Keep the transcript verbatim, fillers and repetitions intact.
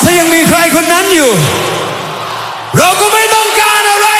ถ้ายังมีใครคนนั้นอยู่